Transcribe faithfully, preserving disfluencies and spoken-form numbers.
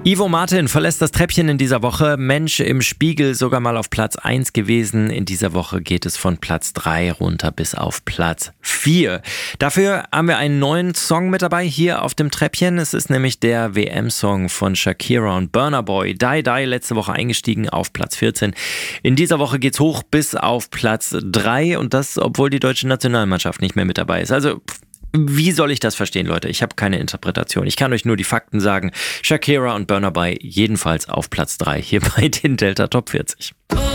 Ivo Martin verlässt das Treppchen in dieser Woche. Mensch im Spiegel sogar mal auf Platz eins gewesen. In dieser Woche geht es von Platz drei runter bis auf Platz vier. Dafür haben wir einen neuen Song mit dabei hier auf dem Treppchen. Es ist nämlich der W M-Song von Shakira und Burna Boy. Die Die, letzte Woche eingestiegen auf Platz vierzehn. In dieser Woche geht's hoch bis auf Platz drei und das, obwohl die deutsche Nationalmannschaft nicht mehr mit dabei ist. Also wie soll ich das verstehen, Leute? Ich habe keine Interpretation. Ich kann euch nur die Fakten sagen. Shakira und Burna Boy jedenfalls auf Platz drei hier bei den Delta Top vierzig.